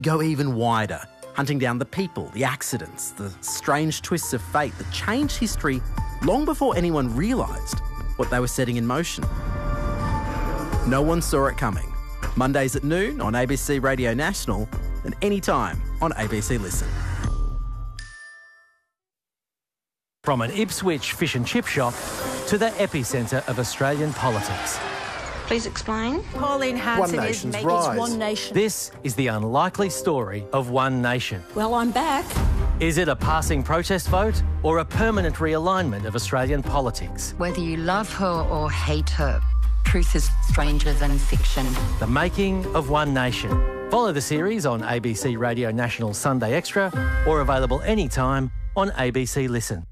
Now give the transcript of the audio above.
go even wider, hunting down the people, the accidents, the strange twists of fate that changed history long before anyone realised what they were setting in motion. No one saw it coming. Mondays at noon on ABC Radio National and anytime on ABC Listen. From an Ipswich fish and chip shop to the epicentre of Australian politics. Please explain. Pauline Hanson is Nation's rise. One Nation. This is the unlikely story of One Nation. Well, I'm back. Is it a passing protest vote or a permanent realignment of Australian politics? Whether you love her or hate her, truth is stranger than fiction. The making of One Nation. Follow the series on ABC Radio National Sunday Extra or available anytime on ABC Listen.